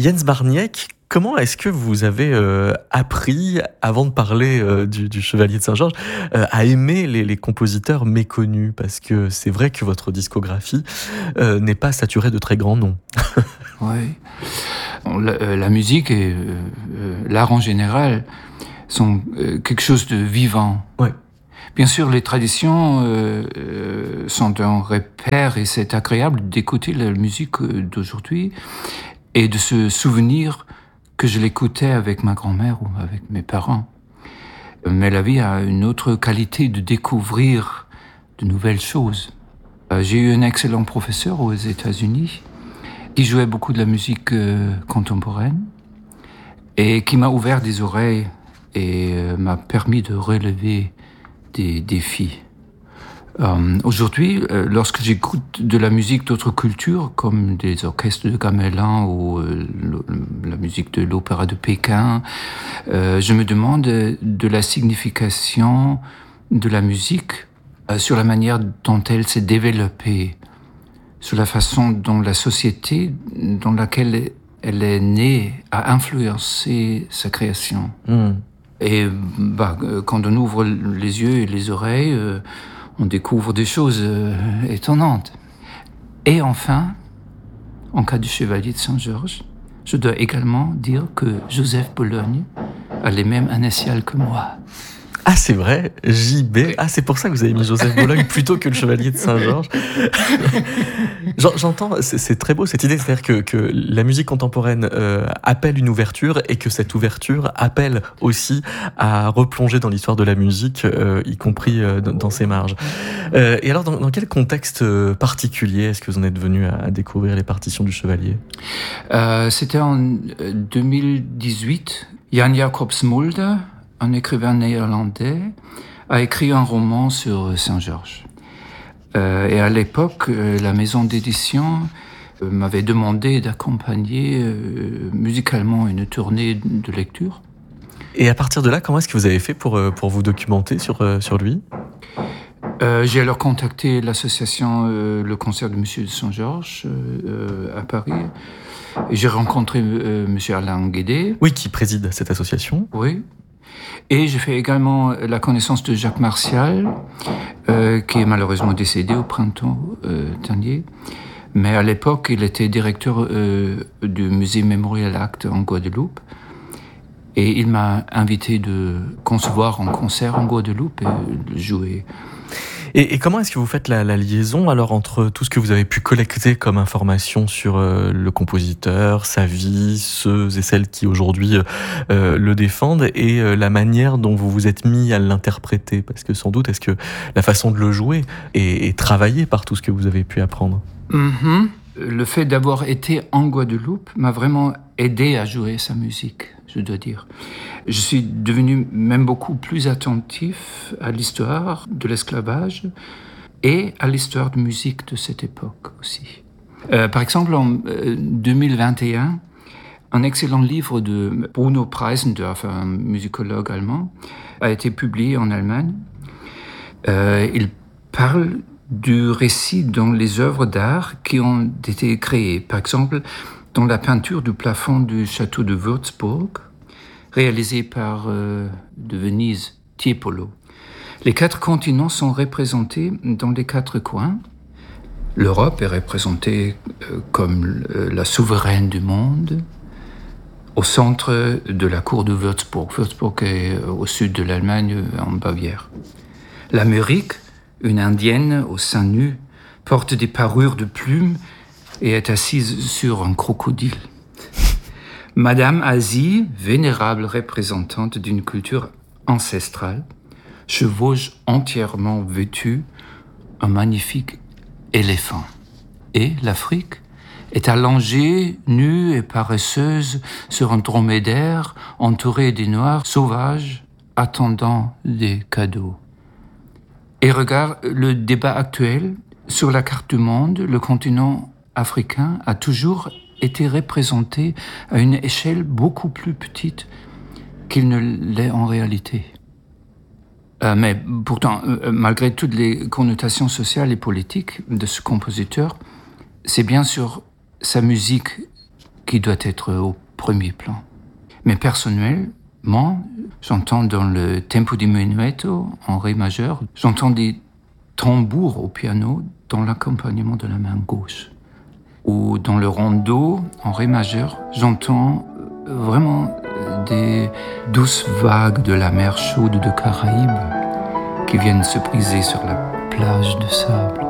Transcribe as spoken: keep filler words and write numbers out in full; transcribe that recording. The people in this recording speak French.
Jens Barniek, comment est-ce que vous avez euh, appris, avant de parler euh, du, du Chevalier de Saint-Georges, euh, à aimer les, les compositeurs méconnus? Parce que c'est vrai que votre discographie euh, n'est pas saturée de très grands noms. Oui. La, la musique et euh, l'art en général sont euh, quelque chose de vivant. Ouais. Bien sûr, les traditions euh, euh, sont un repère et c'est agréable d'écouter la musique d'aujourd'hui et de se souvenir que je l'écoutais avec ma grand-mère ou avec mes parents. Mais la vie a une autre qualité de découvrir de nouvelles choses. J'ai eu un excellent professeur aux États-Unis qui jouait beaucoup de la musique euh, contemporaine et qui m'a ouvert des oreilles et euh, m'a permis de relever des défis. Euh, aujourd'hui, euh, lorsque j'écoute de la musique d'autres cultures, comme des orchestres de gamelan ou euh, la musique de l'opéra de Pékin, euh, je me demande de la signification de la musique euh, sur la manière dont elle s'est développée, sur la façon dont la société dans laquelle elle est née a influencé sa création. Mmh. Et bah, quand on ouvre les yeux et les oreilles, euh, on découvre des choses euh, étonnantes. Et enfin, en cas du Chevalier de Saint-Georges, je dois également dire que Joseph Bologne a les mêmes initiales que moi. Ah, c'est vrai, J B. Ah, c'est pour ça que vous avez mis Joseph Bologne plutôt que le Chevalier de Saint-Georges. J'entends, c'est, c'est très beau cette idée, c'est-à-dire que, que la musique contemporaine euh, appelle une ouverture et que cette ouverture appelle aussi à replonger dans l'histoire de la musique, euh, y compris euh, dans, dans ses marges. Euh, et alors, dans, dans quel contexte particulier est-ce que vous en êtes venu à, à découvrir les partitions du Chevalier? euh, C'était en deux mille dix-huit. Jan Jacobs Mulder, un écrivain néerlandais, a écrit un roman sur Saint-Georges. Euh, et à l'époque, euh, la maison d'édition euh, m'avait demandé d'accompagner euh, musicalement une tournée de lecture. Et à partir de là, comment est-ce que vous avez fait pour, pour vous documenter sur, sur lui? euh, J'ai alors contacté l'association euh, Le Concert de Monsieur de Saint-Georges euh, à Paris. Et j'ai rencontré euh, Monsieur Alain Guédé. Oui, qui préside cette association. Oui. Et j'ai fait également la connaissance de Jacques Martial, euh, qui est malheureusement décédé au printemps euh, dernier. Mais à l'époque, il était directeur euh, du musée Mémorial Act en Guadeloupe. Et il m'a invité de concevoir un concert en Guadeloupe et de jouer. Et, et comment est-ce que vous faites la, la liaison alors entre tout ce que vous avez pu collecter comme information sur euh, le compositeur, sa vie, ceux et celles qui aujourd'hui euh, le défendent, et euh, la manière dont vous vous êtes mis à l'interpréter? Parce que sans doute, est-ce que la façon de le jouer est, est travaillée par tout ce que vous avez pu apprendre? Mm-hmm. Le fait d'avoir été en Guadeloupe m'a vraiment aidé à jouer sa musique, je dois dire. Je suis devenu même beaucoup plus attentif à l'histoire de l'esclavage et à l'histoire de musique de cette époque aussi. Euh, par exemple, en euh, deux mille vingt et un, un excellent livre de Bruno Preisendorf, un musicologue allemand, a été publié en Allemagne. Euh, il parle du récit dans les œuvres d'art qui ont été créées. Par exemple, dans la peinture du plafond du château de Würzburg, réalisée par euh, de Venise, Tiepolo. Les quatre continents sont représentés dans les quatre coins. L'Europe est représentée euh, comme euh, la souveraine du monde, au centre de la cour de Würzburg. Würzburg est euh, au sud de l'Allemagne, en Bavière. L'Amérique, une indienne au sein nu, porte des parures de plumes et est assise sur un crocodile. Madame Asie, vénérable représentante d'une culture ancestrale, chevauche entièrement vêtue un magnifique éléphant. Et l'Afrique est allongée, nue et paresseuse sur un dromadaire entouré des noirs sauvages attendant des cadeaux. Et regarde le débat actuel sur la carte du monde, le continent africain a toujours été représenté à une échelle beaucoup plus petite qu'il ne l'est en réalité. Euh, mais pourtant, euh, malgré toutes les connotations sociales et politiques de ce compositeur, c'est bien sûr sa musique qui qui doit être au premier plan. Mais personnellement, j'entends dans le tempo di menuetto en ré majeur, j'entends des tambours au piano dans l'accompagnement de la main gauche. Ou dans le rondo en ré majeur, j'entends vraiment des douces vagues de la mer chaude de Caraïbes qui viennent se briser sur la plage de sable.